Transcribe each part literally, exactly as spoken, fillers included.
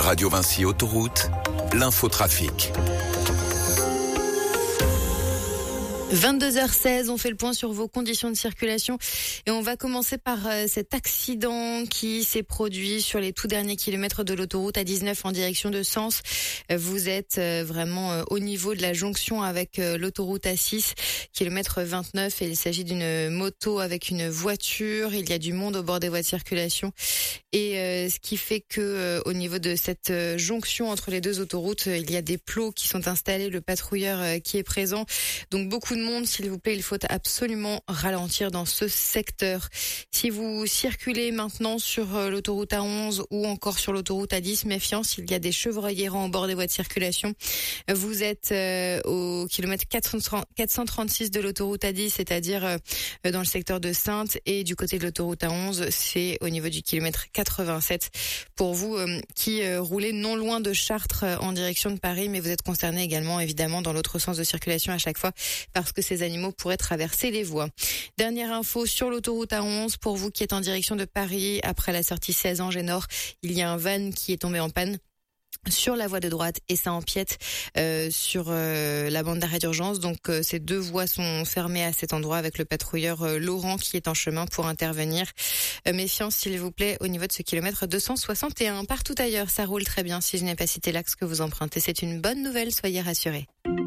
Radio Vinci Autoroute, l'infotrafic. vingt-deux heures seize, on fait le point sur vos conditions de circulation et on va commencer par euh, cet accident qui s'est produit sur les tout derniers kilomètres de l'autoroute A dix-neuf en direction de Sens. Vous êtes euh, vraiment euh, au niveau de la jonction avec euh, l'autoroute A six, kilomètre vingt-neuf, et il s'agit d'une moto avec une voiture. Il y a du monde au bord des voies de circulation et euh, ce qui fait que euh, au niveau de cette euh, jonction entre les deux autoroutes, euh, il y a des plots qui sont installés, le patrouilleur euh, qui est présent. Donc beaucoup de monde, s'il vous plaît, il faut absolument ralentir dans ce secteur. Si vous circulez maintenant sur euh, l'autoroute A onze ou encore sur l'autoroute A dix, méfiance, il y a des chevreuils errants au bord des voies de circulation. Vous êtes euh, au kilomètre quatre cent trente-six de l'autoroute A dix, c'est-à-dire euh, dans le secteur de Saintes, et du côté de l'autoroute A onze, c'est au niveau du kilomètre quatre-vingt-sept. Pour vous euh, qui euh, roulez non loin de Chartres euh, en direction de Paris, mais vous êtes concerné également évidemment dans l'autre sens de circulation à chaque fois parce que ces animaux pourraient traverser les voies. Dernière info sur l'autoroute A onze, pour vous qui êtes en direction de Paris, après la sortie seize Angers Nord, il y a un van qui est tombé en panne sur la voie de droite et ça empiète euh, sur euh, la bande d'arrêt d'urgence. Donc euh, ces deux voies sont fermées à cet endroit avec le patrouilleur euh, Laurent qui est en chemin pour intervenir. Euh, méfiance s'il vous plaît au niveau de ce kilomètre deux cent soixante et un. Partout ailleurs, ça roule très bien. Si je n'ai pas cité l'axe que vous empruntez, c'est une bonne nouvelle, soyez rassurés.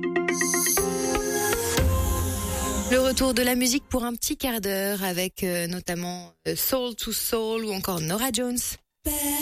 Le retour de la musique pour un petit quart d'heure avec euh, notamment euh, Soul to Soul ou encore Norah Jones.